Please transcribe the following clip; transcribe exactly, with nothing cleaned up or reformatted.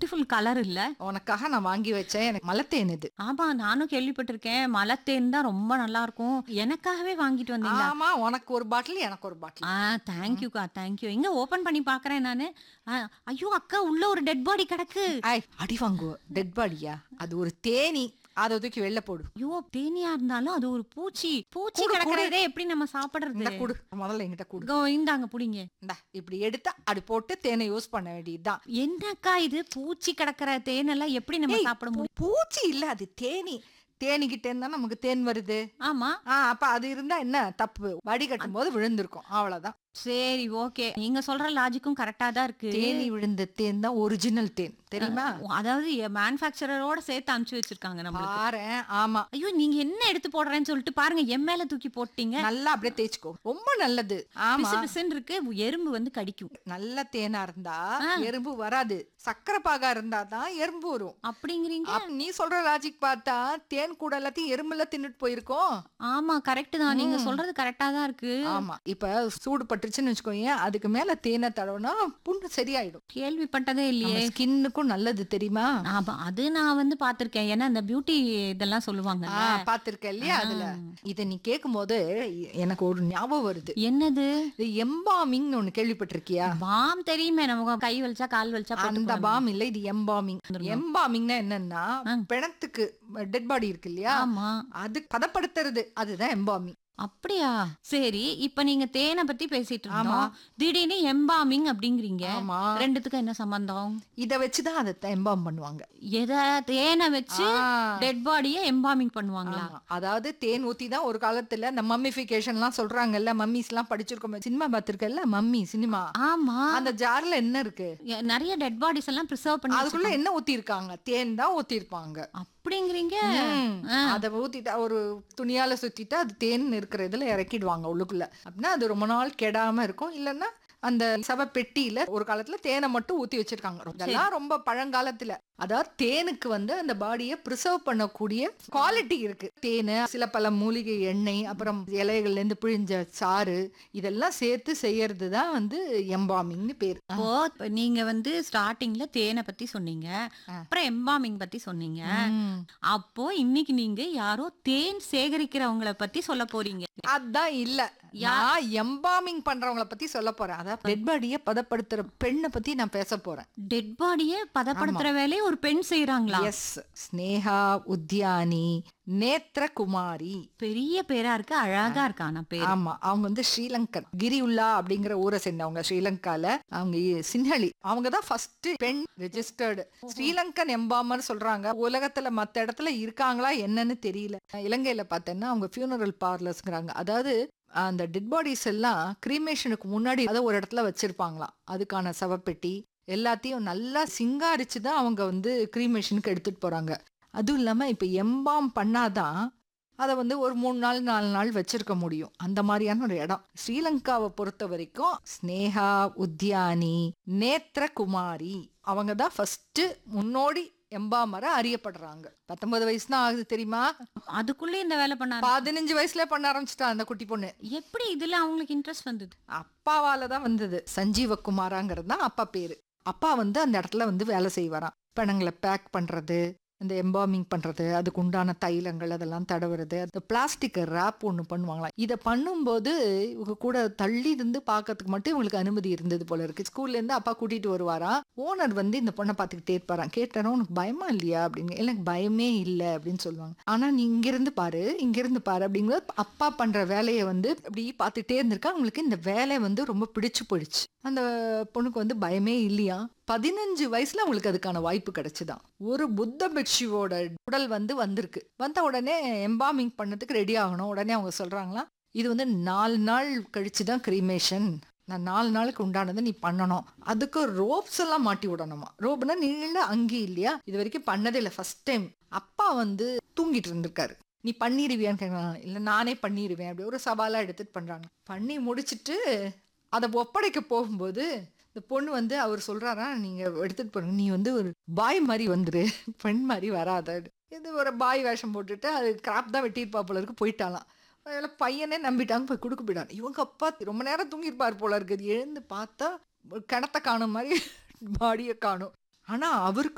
Beautiful colour இல்ல? உனக்காக நான் வாங்கி வச்சேன். எனக்கு மலத்தேன் இது. ஆமா, நானும் கேள்விப்பட்டிருக்கேன். மலத்தேன் தான் ரொம்ப நல்லா இருக்கும். எனக்காகவே வாங்கிட்டு வந்தீங்களா? ஆமா, உனக்கு ஒரு பாட்டில், எனக்கு ஒரு பாட்டில். ஆ தேங்க்யூக்கா, தேங்க்யூ. எங்க ஓபன் பண்ணி பார்க்கறேன் நானு. அ ஐயோ அக்கா, உள்ள ஒரு டெட் பாடி கிடக்கு. ஐ அடி வாங்குவ. டெட் பாடியா? அது ஒரு தேனி. அதை தூக்கி வெளில போடு. ஐயோ, தேனியா இருந்தாலும் அது ஒரு பூச்சி. பூச்சி குடு, கிடக்கிறதே எப்படி நம்ம சாப்பிடுறது? இந்த குடு, முதல்ல என்கிட்ட குடு. கோ, இந்தாங்க புடிங்க. இந்தா, இப்படி எடுத்தா அப்படி போட்டு தேனை யூஸ் பண்ண வேண்டியதுதான். என்னக்கா இது, பூச்சி கிடக்கிற தேனெல்லாம் எப்படி நம்ம ஏய், சாப்பிட முடியும்? பூச்சி இல்ல, அது தேனி. தேனிக்கிட்ட இருந்தா நமக்கு தேன் வருது. ஆமா. ஆ அப்ப அது இருந்தா என்ன தப்பு? வடிகட்டும் போது விழுந்திருக்கும், அவ்வளவுதான். சரி, ஓகே. நீங்க சொல்ற லாஜிக்கும் கரெக்டா தான் இருக்கு. தேனி விழுந்த தேன் தான் ஒரிஜினல் தேன், தெரியுமா? அதாவது மேனுஃபேக்சரரோட சேர்த்து அனுப்பிச்சு வச்சிருக்காங்க நம்மளுக்கு. பாரேன். ஆமா, ஐயோ, நீங்க என்ன எடுத்து போடுறேன்னு சொல்லிட்டு பாருங்க, என் மேல தூக்கி போட்டீங்க. நல்லா அப்படியே தேய்ச்சுக்கோ, ரொம்ப நல்லது. ஆமா, பிசு பிசுன்னு இருக்கு, எறும்பு வந்து கடிக்கும். நல்ல தேனா இருந்தா ஆ. எறும்பு வராது. சக்கரை பாகா இருந்தா தான் எறும்பு வரும். அப்படிங்கிறீங்க? அப்ப நீ சொல்ற லாஜிக் பார்த்தா தேன் கூட எல்லாத்தையும் எறும்புல தின்னுட்டு போயிருக்கோம். ஆமா, கரெக்ட் தான். நீங்க சொல்றது கரெக்டா தான் இருக்கு. ஆமா, இப்ப சூடு பட்டுச்சுன்னு வச்சுக்கோங்க, அதுக்கு மேல தேனை தடவுனா புண்ணு சரியாயிடும். கேள்விப்பட்டதே இல்லையே. ஸ்கின்னுக்கும் நல்லது, தெரியுமா? ஆமா, அது நான் வந்து பாத்திருக்கேன். ஏன்னா இந்த பியூட்டி இதெல்லாம் சொல்லுவாங்க. ஆ, பாத்திருக்க இல்லையா? அதுல இத நீ கேட்கும் போது எனக்கு ஒரு ஞாபகம் வருது. என்னது? எம்பாமிங் ஒண்ணு கேள்விப்பட்டிருக்கியா? பாம் தெரியுமே, நம்ம கை வலிச்சா கால் வலிச்சா அந்த போட்டுக்கலாம். பாம் இல்ல, இது எம்பாமிங். எம்பாமிங்னா என்னன்னா, பிணத்துக்கு டெட் பாடி இருக்கு இல்லையா, ஆமா. அது பதப்படுத்துறது, அதுதான் எம்பாமிங். அப்படியா? சரி, இப்ப நீங்க தேனை பத்தி பேசிட்டு ஆமா. இருந்தோம். திடீர்னு எம்பாமிங் அப்படிங்கிறீங்க. ஆமா, ரெண்டுத்துக்கும் என்ன சம்பந்தம்? இத வச்சுதான் அதை எம்பாம் பண்ணுவாங்க. எத தேனை வச்சு ஆ. டெட் பாடியை எம்பாமிங் பண்ணுவாங்களா? ஆமா. அதாவது தேன் ஊத்தி தான் ஒரு காலத்துல இந்த மம்மிஃபிகேஷன் எல்லாம் சொல்றாங்கல்ல, மம்மிஸ் எல்லாம் படிச்சிருக்கோம், சினிமா பார்த்திருக்கல, மம்மி சினிமா. ஆமா. அந்த ஜார்ல என்ன இருக்கு? எ- நிறைய டெட் பாடிஸ் எல்லாம் ப்ரிசர்வ் பண்ணி அதுக்குள்ள என்ன ஊத்தி இருக்காங்க? தேன் தான் ஊத்தி இருப்பாங்க. அப்படிங்கிறீங்க? அத ஊத்திட்டா, ஒரு துணியால சுத்திட்டா அது தேன் இருக்கிற இதுல இறக்கிடுவாங்க உள்ளுக்குள்ள. அப்படின்னா அது ரொம்ப நாள் கெடாம இருக்கும். இல்லன்னா அந்த சவ பெட்டியில ஒரு காலத்துல தேனை மட்டும் ஊத்தி வச்சிருக்காங்க. இதெல்லாம் ரொம்ப பழங்காலத்துல. அதாவது தேனுக்கு வந்து அந்த பாடியை ப்ரிசர்வ் பண்ணக்கூடிய குவாலிட்டி இருக்கு. தேனு, சில பல மூலிகை எண்ணெய், அப்புறம் இலைகள்ல இருந்து பிழிஞ்ச சாறு, இதெல்லாம் சேர்த்து செய்யறது தான் வந்து எம்பாமிங்னு பேரு. அப்போ இப்ப நீங்க வந்து ஸ்டார்டிங்ல தேனை பத்தி சொன்னீங்க, அப்புறம் எம்பாமிங் பத்தி சொன்னீங்க. அப்போ இன்னைக்கு நீங்க யாரோ தேன் சேகரிக்கிறவங்கள பத்தி சொல்ல போறீங்க. அதான் இல்ல, நான் எம்பாமிங் பண்றவங்கள பத்தி சொல்ல போறேன். அதாவது டெட் பாடியை பதப்படுத்துற பெண்ணை பத்தி நான் பேச போறேன். டெட் பாடியை பதப்படுத்துற வேலையை ஒரு பெண் செய்யறாங்களா? எஸ், ஸ்னேகா உத்யானி நேத்ரகுமாரி. பெரிய பேரா இருக்கு, அழகா இருக்கா ஆனா பேர். ஆமா, அவங்க வந்து ஸ்ரீலங்கன், கிரியுல்லா அப்படிங்கிற ஊரை சேர்ந்தவங்க. ஸ்ரீலங்கால அவங்க சின்ஹலி. அவங்க தான் ஃபர்ஸ்ட் பெண் ரெஜிஸ்டர்டு ஸ்ரீலங்கன் எம்பாமர் சொல்றாங்க. உலகத்துல மத்த இடத்துல இருக்காங்களா என்னன்னு தெரியல. இலங்கையில பார்த்தேன்னா அவங்க ஃபியூனரல் பார்லர்ஸ்ங்கிறாங்க. அதாவது அந்த டெட் பாடிஸ் எல்லாம் கிரீமேஷனுக்கு முன்னாடி அதை ஒரு இடத்துல வச்சிருப்பாங்களாம். அதுக்கான சவப்பெட்டி எல்லாத்தையும் நல்லா சிங்காரிச்சு தான் அவங்க வந்து கிரீமேஷனுக்கு எடுத்துட்டு போறாங்க. அதுவும் இல்லாம இப்ப எம்பாம் பண்ணாதான் அதை வந்து ஒரு மூணு நாள் நாலு நாள் வச்சிருக்க முடியும். அந்த மாதிரியான ஒரு இடம் ஸ்ரீலங்காவை பொறுத்த வரைக்கும். ஸ்னேகா உத்யானி நேத்ரகுமாரி அவங்க தான் ஃபர்ஸ்ட் முன்னோடி எம்பாமரை அறியப்படுறாங்க. பத்தொன்பது வயசு தான் ஆகுது, தெரியுமா? அதுக்குள்ள இந்த வேலை பண்ணாரு. பதினஞ்சு வயசுல பண்ண ஆரம்பிச்சிட்டா அந்த குட்டி பொண்ணு. எப்படி இதுல அவங்களுக்கு இன்ட்ரெஸ்ட் வந்தது? அப்பாவால தான் வந்தது. சஞ்சீவகுமாராங்கிறது தான் அப்பா பேரு. அப்பா வந்து அந்த இடத்துல வந்து வேலை செய்வாராம். பிணங்களை பேக் பண்றது, இந்த எம்பாமிங் பண்றது, அதுக்கு உண்டான தைலங்கள் அதெல்லாம் தடவுறது, அந்த பிளாஸ்டிக் ரேப் ஒண்ணு பண்ணுவாங்களாம். இதை பண்ணும்போது இவங்க கூட தள்ளி இருந்து பாக்கிறதுக்கு மட்டும் இவங்களுக்கு அனுமதி இருந்தது போல இருக்கு. ஸ்கூல்ல இருந்து அப்பா கூட்டிட்டு வருவாராம். ஓனர் வந்து இந்த பொண்ணை பார்த்துக்கிட்டே இருப்பாராம். கேட்டாரோ உனக்கு பயமா இல்லையா அப்படின்னு. எனக்கு பயமே இல்லை அப்படின்னு சொல்லுவாங்க. ஆனா நீ இங்க இருந்து பாரு, இங்க இருந்து பாரு அப்படிங்கும்போது அப்பா பண்ற வேலையை வந்து அப்படி பார்த்துட்டே இருந்திருக்கா. அவங்களுக்கு இந்த வேலை வந்து ரொம்ப பிடிச்சு போயிடுச்சு. அந்த பொண்ணுக்கு வந்து பயமே இல்லையா. பதினஞ்சு வயசுல அவங்களுக்கு அதுக்கான வாய்ப்பு கிடைச்சுதான். ஒரு புத்த பிக்ஷுவோட உடல் வந்து வந்திருக்கு. வந்த உடனே எம்பாமிங் பண்ணதுக்கு ரெடி ஆகணும். உடனே அவங்க சொல்றாங்களா, இது வந்து நாலு நாள் கழிச்சுதான் கிரீமேஷன். நான் நாலு நாளுக்கு உண்டானதை நீ பண்ணணும். அதுக்கு ரோப்ஸ் எல்லாம் மாட்டி விடணுமா. ரோப்னா நீள அங்கி இல்லையா, இது வரைக்கும் பண்ணதே இல்லை, ஃபர்ஸ்ட் டைம். அப்பா வந்து தூங்கிட்டு இருந்திருக்காரு. நீ பண்ணிடுவியான்னு கேட்கலாம். இல்லை நானே பண்ணிடுவேன் அப்படி ஒரு சவாலா எடுத்துட்டு பண்றாங்க. பண்ணி முடிச்சுட்டு அதை ஒப்படைக்க போகும்போது இந்த பொண்ணு வந்து அவர் சொல்றாரா, நீங்க எடுத்துட்டு போறீங்க, நீ வந்து ஒரு பாய் மாதிரி வந்துரு, பெண் மாதிரி வராத. இது ஒரு பாய் வேஷம் போட்டுட்டு அது கிராப் தான் வெட்டியிருப்பா போல இருக்கு. போயிட்டாலாம். அதில் பையனே நம்பிட்டாங்க, போய் கொடுக்க போயிட்டாங்க. இவங்க அப்பா ரொம்ப நேரம் தூங்கியிருப்பார் போல இருக்குது. எழுந்து பார்த்தா கிணத்த காணும் மாதிரி பாடியை காணும். ஆனா அவருக்கு